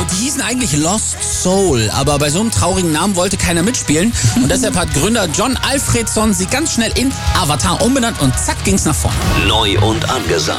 die hießen eigentlich Lost Soul, aber bei so einem traurigen Namen wollte keiner mitspielen und deshalb hat Gründer John Alfredson sie ganz schnell in Avatar umbenannt und zack ging's nach vorne. Neu und angesagt.